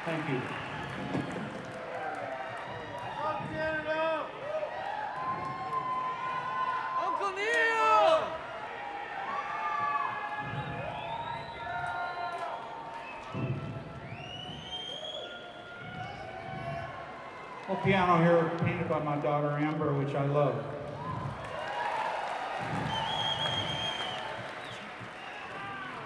Thank you. Uncle Neil! A piano here painted by my daughter Amber, which I love.